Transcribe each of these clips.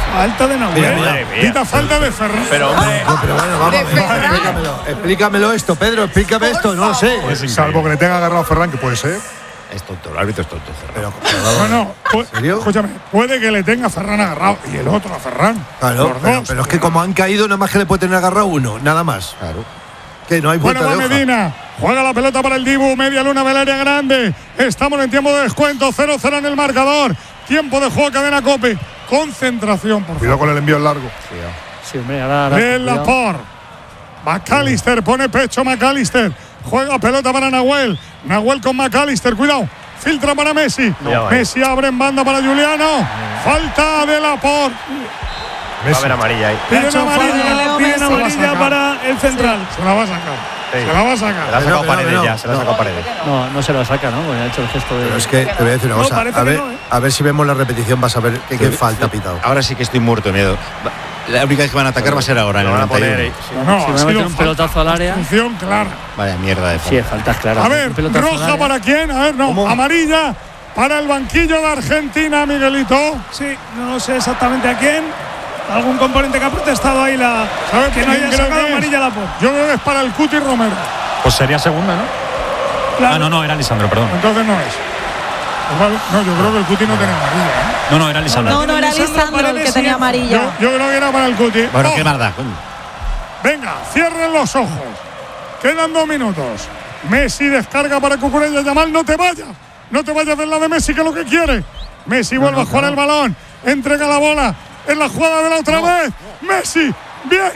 Falta de Nahuel. Quita falta de Ferran. Pero hombre. No, pero bueno, vamos. Explícamelo esto, Pedro. Explícame esto. No lo sé. Salvo que le tenga agarrado a Ferran, que puede ser. Es tonto, el árbitro es tonto. Pero Bueno, escúchame, puede que le tenga a Ferran agarrado y el otro a Ferran. claro, Los dos. pero es que como han caído, nada más que le puede tener agarrado uno, nada más. Claro. Que no hay vuelta Bueno, va de hoja. Medina. Juega la pelota para el Dibu. Media luna del área grande. Estamos en tiempo de descuento. 0-0 en el marcador. Tiempo de juego, cadena Cope. Concentración, por favor. Cuidado con el envío largo. Sí, hombre, ahora. De Laporte. McAllister, pone pecho McAllister. Juega pelota para Nahuel. Nahuel con McAllister, cuidado. Filtra para Messi. Messi abre en banda para Juliano. Falta de Laporte. Va a haber amarilla ahí. Piden amarilla. Piden amarilla para el central. Se la va a sacar. Se la va a sacar. Se la ha sacado Paredes ya, se la ha sacado Paredes. No se la saca, ¿no? Porque ha hecho el gesto de. Pero es que te voy a decir una No, cosa. parece A que ver, no, ¿eh? a ver si vemos la repetición, vas a ver qué falta ha pitado. Ahora sí que estoy muerto de miedo. La única vez que van a atacar va a ser ahora, en el 91. No, Si ha me sido meten un pelotazo al área. función clara. Vaya mierda de Sí, falta. faltas claras. A ver, Un pelotazo al roja área. para quién. A ver, no. Amarilla para el banquillo de Argentina, Miguelito. Sí, no sé exactamente a quién. Algún componente que ha protestado ahí ¿Sabes que no quién haya creo sacado que es? amarilla a Laporte. Yo creo que es para el Cuti Romero. Pues sería segunda, ¿no? Claro. No, era Lisandro, perdón. Entonces no es. Igual, no, yo creo que el Cuti no tiene amarilla. ¿eh? No, era Lisandro. No era Lisandro el que tenía amarilla. Yo creo que era para el Cuti. Bueno, ¡Oh! qué maldad, coño. Venga, cierren los ojos. Quedan 2 minutos. Messi descarga para Cucurella. Yamal, no te vayas. No te vayas del lado de Messi, que es lo que quiere. Messi vuelve a jugar el balón. Entrega la bola. En la jugada de la otra vez. Messi. Bien.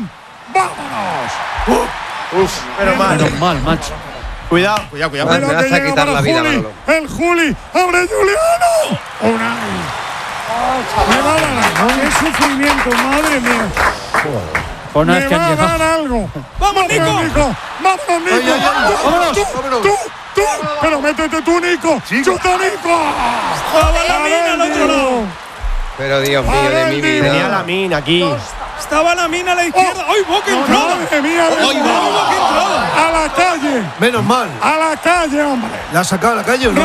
¡Vámonos! Pero Menos mal, macho. Cuidado. Pero que llega para Juli. El Juli. ¡Abre Juliano! Unai. Me va a dar algo. ¡Qué sufrimiento! ¡Madre mía! Pues no es Me que va han a llegado. dar algo. ¡Vamos, Nico! ¡Vámonos, Nico! Vámonos. ¡Tú! ¡Pero métete tú, Nico! ¡Chuta, Nico! Estaba Lamine al otro lado. Pero Dios mío de mi vida. Tenía la mina aquí. Estaba Lamine a la izquierda. ¡Ay, Boca entrada! ¡Madre mía! Boca entrada! ¡A la calle! Menos mal. ¡A la calle, hombre! ¿La ha sacado a la calle o no?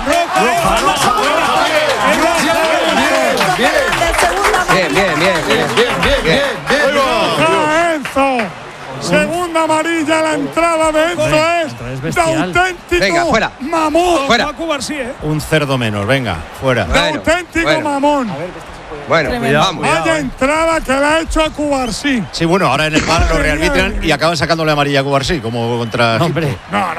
Bien. ¡Roja, Enzo! Segunda amarilla, la entrada de Enzo es de bestial. auténtico Venga, fuera. mamón. Fuera. Paco García, ¿eh? Un cerdo menos, venga, fuera. De Bueno, auténtico bueno. mamón. Bueno, vamos. Vaya entrada que le ha hecho a Cubarsí. Sí, bueno, ahora en el bar lo rearbitran y acaban sacándole amarilla a Cubarsí, como contra. Hombre. No.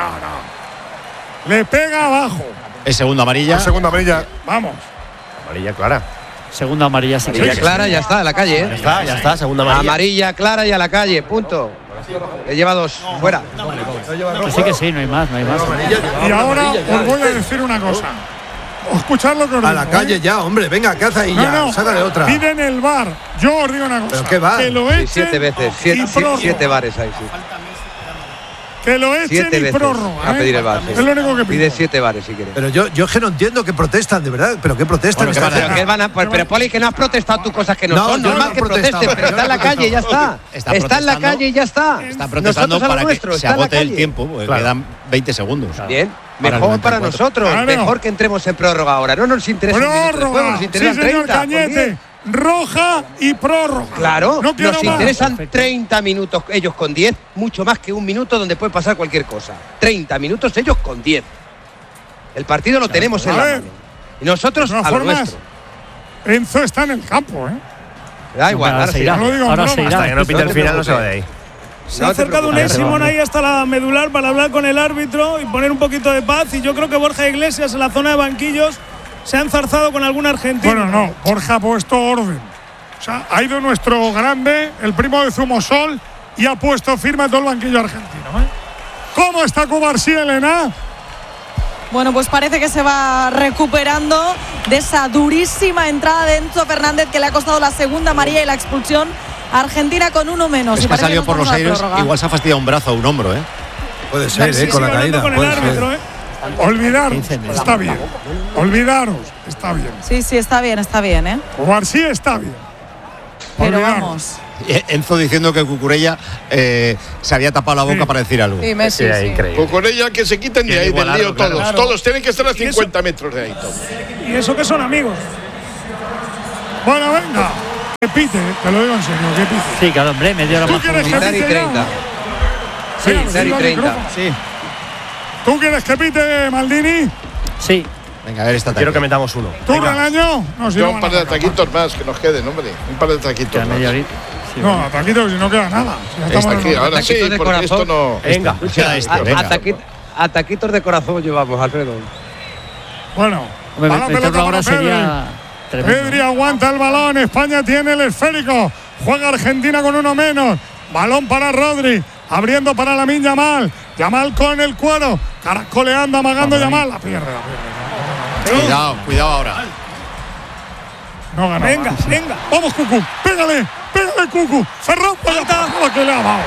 Le pega abajo. Es segunda amarilla. Segunda amarilla. Vamos. Amarilla clara. Segunda amarilla, sí. Amarilla clara, ya está, a la calle, ¿eh? Ya está, segunda amarilla. Amarilla clara y a la calle, punto. Le lleva 2, fuera. Que sí, no hay más. Y ahora os voy a decir una cosa. Escuchad lo que os digo. A la calle ya, hombre. Venga, ¿qué hace ahí ya? No. Sácale otra. Piden el bar. Yo os digo una cosa. ¿Pero qué bar? Que lo Sí, echen 7 veces. y prórroga. 7 bares ahí, sí. Que lo echen 7 y veces prórroga. a pedir el bar. Sí. Es lo único que Pide pido. 7 bares si quieres. Pero yo es que no entiendo que protestan, de verdad. ¿Pero qué protestan? Bueno, ¿qué Esta van a gente? Pero, ¿qué van a, pero Poli, que no has protestado tú cosas que no, No, son. yo Normal no he que protestado, protestes, pero yo está en no la he calle y ya está. Está Está en la protestando. calle y ya está. Está protestando Nosotros a lo para nuestro, que está se en la agote el calle. tiempo, porque quedan 20 segundos. Bien, Para el mejor para 94. nosotros. Claro. Mejor que entremos en prórroga ahora. No nos interesa un minuto de juego, Prórroga. nos Sí, interesan señor 30. pues Cañete. bien. Roja y prórroga. Claro, No quiero nos más. interesan 30 minutos ellos con 10, mucho más que un minuto donde puede pasar cualquier cosa. 30 minutos ellos con 10. El partido lo tenemos en A la ver. mano. Y nosotros De todas a lo formas, nuestro. Enzo está en el campo, ¿eh? Da igual, Ahora ahora se sí. irá. No lo digo en Ahora broma. se irá. Hasta que no pite el final no se va de ahí. Se ha acercado un Simón ahí hasta la medular para hablar con el árbitro y poner un poquito de paz. Y yo creo que Borja Iglesias en la zona de banquillos se ha enzarzado con algún argentino. Bueno, no. Borja ha puesto orden. O sea, ha ido nuestro grande, el primo de Zumosol, y ha puesto firme a todo el banquillo argentino, ¿eh? ¿Cómo está Cubarsí, Elena? Bueno, pues parece que se va recuperando de esa durísima entrada de Enzo Fernández que le ha costado la segunda amarilla y la expulsión. Argentina con uno menos. Es Y que ha parece salido nos por los vamos a la aires, prórroga. igual se ha fastidiado un brazo o un hombro, ¿eh? Puede ser, Sí, con la sigue hablando caída. con el Puede ser. árbitro, ¿eh? Olvidaros, está bien. Olvidaros, está bien. Sí, está bien, ¿eh? Cubarsí está bien. Pero Olvidaros. vamos. Enzo diciendo que Cucurella se había tapado la boca para decir algo. Sí, Messi, sí. Increíble. Con ella que se quiten de Quiere ahí del igualarlo, lío claro. todos. Claro. Todos tienen que estar a Y eso- 50 metros de ahí todos. Y eso que son amigos. Bueno, venga. Que pite, te lo digo en serio, que pite. Sí, claro, hombre, media hora ¿Tú más. quieres que Militar y pite ya? 30. Sí, Militar y al 30. micrófono. Sí. ¿Tú quieres que pite, Maldini? Sí. Venga, a ver esta Quiero tarde. que metamos uno. ¿Tú, Venga. Relaño? No, si Yo no un van par a de sacar. ataquitos más que nos queden, hombre. Un par de ataquitos Queda más. media horita. Sí, No, bueno. ataquito, si no queda nada. Si ya estamos Está en aquí, el- ahora sí, Ataquitos de porque esto corazón. no. Venga. Queda este, venga. Ataquitos de corazón llevamos, Alfredo. Bueno, Hombre, va la meterlo pelota ahora para Pedri. sería tremendo. Pedri aguanta el balón. España tiene el esférico. Juega Argentina con uno menos. Balón para Rodri. Abriendo para Lamine Yamal. Yamal con el cuero. Caracoleando, amagando Yamal. La pierde. Cuidado ahora. No gana. Venga, más. venga. Vamos, Cucu. Pégale, Cucu. Ferran, falta. Que le ha dado.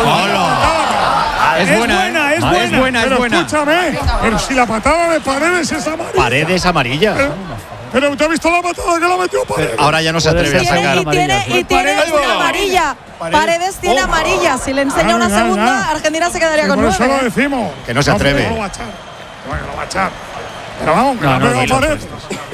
Falta. Es buena, es buena. Pero escúchame. Pero si la patada de Paredes es amarilla. Paredes amarilla. Pero te has visto la patada que la metió Paredes. Ahora ya no se atreve a Puede ser. sacar. Y tiene amarilla. Paredes tiene amarilla. Si le enseña una Ya. segunda, Argentina se quedaría Sí, con por eso 9. lo decimos. Que no se atreve. No lo va a echar. Bueno, lo va a echar. Pero vamos, que No, la no, pega no, Paredes.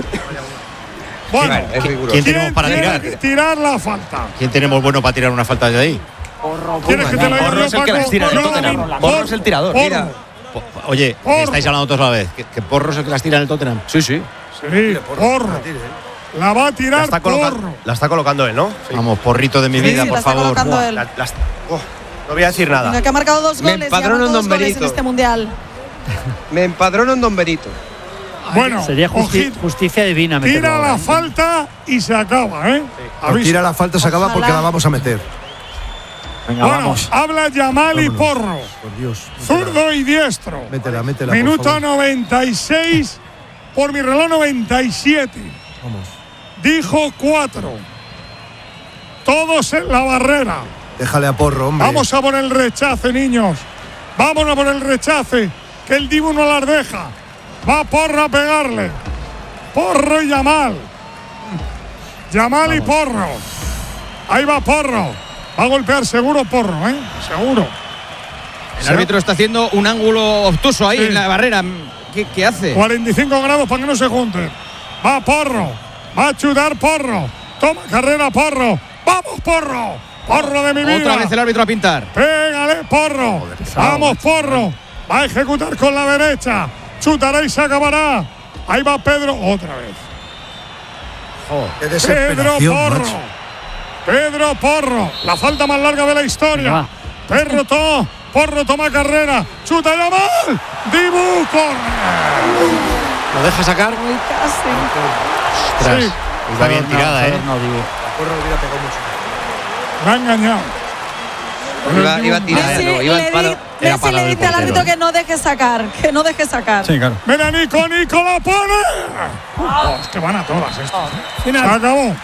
Bueno, Es riguroso. ¿Quién tenemos para tiene tirar? que tirar la falta? ¿Quién tenemos bueno para tirar una falta de ahí? ¿Quieres que te lo diga Porro yo, es el que Paco? las tira en el No, Tottenham. Porro. Porro es el tirador. Porro. Mira. Oye, Porro. estáis hablando todos a la vez. ¿Que Porro es el que las tira en el Tottenham? Sí, sí. Sí, Porro. La va a tirar Porro. La está colocando él, ¿no? Sí. Vamos, porrito de mi Sí, vida, sí, la por está favor. colocando Buah. él. No voy a decir nada. Venga, que ha marcado 2 Me goles. empadrono lleva en 2 Don goles en Benito. este mundial. Me empadrono en Don Benito. Bueno, Sería ojito. justicia divina meterlo Tira ahora, la ¿eh? falta y se acaba, ¿eh? Avisa. Tira la falta, se acaba Ojalá. porque la vamos a meter. Venga, Bueno, vamos. habla Yamal y Vámonos. Porro. Por Dios. Zurdo y diestro. Métela. por Minuto favor. 96. Por mi reloj 97. Vamos. Dijo 4. Todos en la barrera. Déjale a Porro, hombre. Vamos a por el rechace, niños. Vámonos a por el rechace. Que el Dibu no las deja. Va Porro a pegarle. Porro y Yamal. Yamal y Porro. Ahí va Porro. Va a golpear seguro Porro, ¿eh? Seguro. El árbitro está haciendo un ángulo obtuso ahí Sí. en la barrera. ¿Qué hace? 45 grados para que no se junten. Va Porro. Va a chutar Porro. Toma carrera Porro. ¡Vamos, Porro! ¡Porro de mi vida! Otra vez el árbitro a pintar. ¡Pégale, Porro! ¡Vamos, Porro! Va a ejecutar con la derecha. Chutará y se acabará. Ahí va Pedro otra vez. Qué Pedro desesperación, Porro. macho. Pedro Porro. La falta más larga de la historia. Porro toma carrera. Chuta Yamal. Dibu corre. ¿Lo deja sacar? Muy casi. Ostras. Sí. Está bien tirada, ¿eh? No, digo. Porro hubiera pegado mucho. Me ha engañado. Iba a tirar, Messi no, iba al palo. Era Messi palo le del dice al portero. árbitro que no deje sacar. Que no deje sacar. Sí, claro. Mira, Nico la pone. Oh, es que van a todas estas. Se Final. acabó.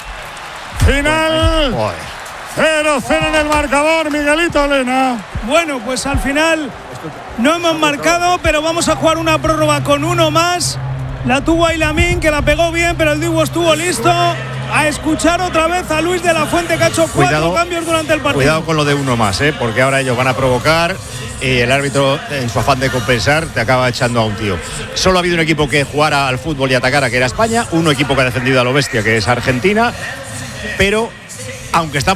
Final. Joder. 0-0 en el marcador, Miguelito Elena. Bueno, pues al final no hemos marcado, pero vamos a jugar una prórroga con uno más. La tuvo Lamine, que la pegó bien, pero el Dibu estuvo listo. A escuchar otra vez a Luis de la Fuente, que ha hecho 4 cambios durante el partido. Cuidado con lo de uno más, porque ahora ellos van a provocar y el árbitro, en su afán de compensar, te acaba echando a un tío. Solo ha habido un equipo que jugara al fútbol y atacara, que era España, un equipo que ha defendido a lo bestia, que es Argentina, pero aunque estamos